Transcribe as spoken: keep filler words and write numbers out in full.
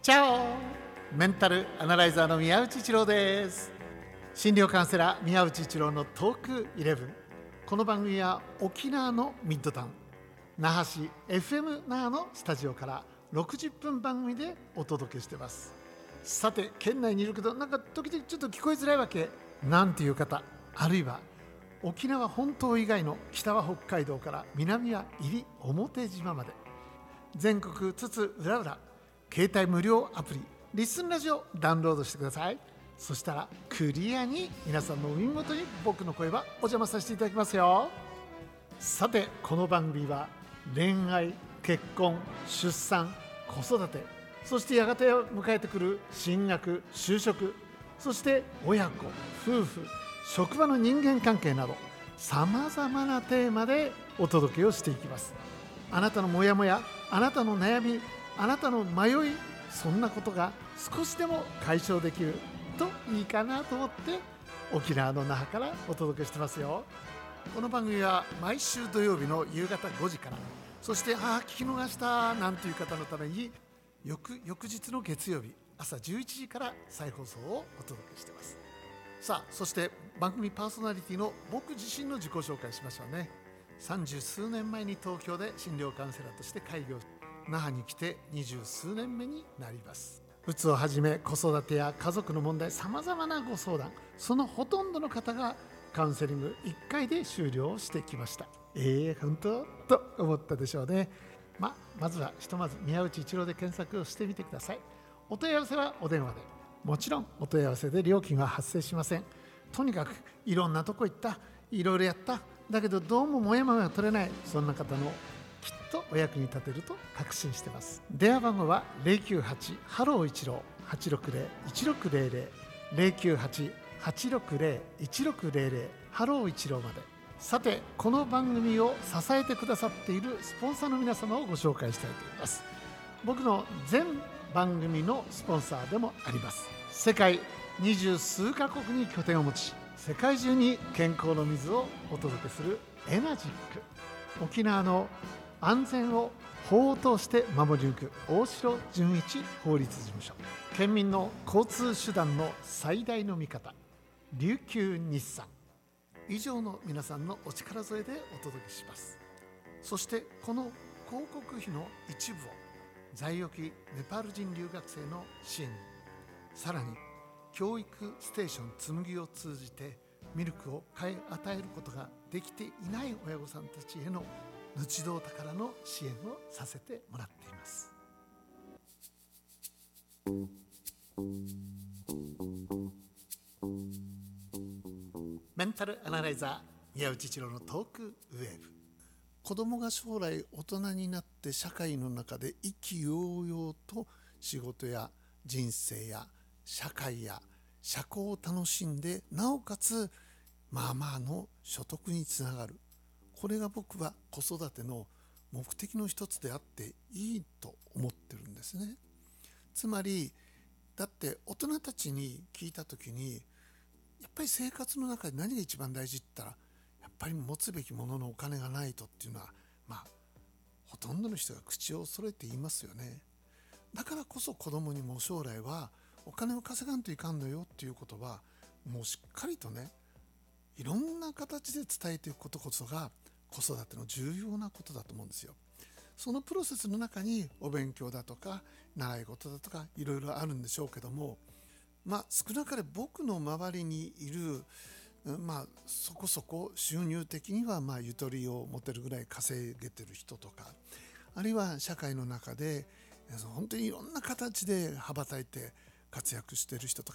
チャオ。メンタルアナライザーの宮内一郎です。診療カウンセラー宮内一郎のトークイレブン。この番組は沖縄のミッドタウン那覇市 エフエム 那覇のスタジオからろくじゅっぷん番組でお届けしています。さて、県内にいるけどなんか時々ちょっと聞こえづらいわけなんていう方、あるいは沖縄本島以外の北は北海道から南は入表島まで全国津々浦々、携帯無料アプリリスンラジオダウンロードしてください。そしたらクリアに皆さんのお耳元に僕の声はお邪魔させていただきますよ。さて、この番組は恋愛、結婚、出産、子育て、そしてやがて迎えてくる進学、就職、そして親子、夫婦、職場の人間関係などさまざまなテーマでお届けをしていきます。あなたのモヤモヤ、あなたの悩み、あなたの迷い、そんなことが少しでも解消できるといいかなと思って沖縄の那覇からお届けしてますよ。この番組は毎週土曜日の夕方ごじから、そしてああ聞き逃したなんていう方のために翌翌日の月曜日朝じゅういちじから再放送をお届けしています。さあ、そして番組パーソナリティの僕自身の自己紹介しましょうね。三十数年前に東京で診療カウンセラーとして開業、那覇に来て二十数年目になります。うつをはじめ子育てや家族の問題、さまざまなご相談、そのほとんどの方がカウンセリングいっかいで終了してきました。えー、本当と思ったでしょうね。ままずはひとまず宮内一郎で検索をしてみてください。お問い合わせはお電話で、もちろんお問い合わせで料金は発生しません。とにかくいろんなとこ行った、いろいろやった、だけどどうもモヤモヤが取れない、そんな方のきっとお役に立てると確信しています。電話番号はゼロきゅうはちハロー一郎はちろくゼロ いちろくゼロゼロ ゼロきゅうはち はちろくゼロ いちろくゼロゼロハロー一郎まで。さて、この番組を支えてくださっているスポンサーの皆様をご紹介したいと思います。僕の全番組のスポンサーでもあります。世界二十数カ国に拠点を持ち、世界中に健康の水をお届けするエナジック。沖縄の安全を法を通して守り抜く大城純一法律事務所。県民の交通手段の最大の味方、琉球日産。以上の皆さんのお力添えでお届けします。そしてこの広告費の一部を在沖ネパール人留学生の支援に、さらに教育ステーションつむぎを通じてミルクを買い与えることができていない親御さんたちへの日道宝の支援をさせてもらっています。メンタルアナライザー宮内一郎のトークウェーブ。子供が将来大人になって社会の中で意気揚々と仕事や人生や社会や社交を楽しんで、なおかつまあまあの所得につながる、これが僕は子育ての目的の一つであっていいと思ってるんですね。つまりだって大人たちに聞いた時に、やっぱり生活の中で何が一番大事って言ったら、やっぱり持つべきもののお金がないとっていうのは、まあほとんどの人が口を揃えて言いますよね。だからこそ子供にも将来はお金を稼がんといかんのよっていうことは、もうしっかりとね、いろんな形で伝えていくことこそが子育ての重要なことだと思うんですよ。そのプロセスの中にお勉強だとか習い事だとかいろいろあるんでしょうけども、まあ少なかれ僕の周りにいる、まあそこそこ収入的にはまあゆとりを持てるぐらい稼げてる人とか、あるいは社会の中で本当にいろんな形で羽ばたいて活躍してる人と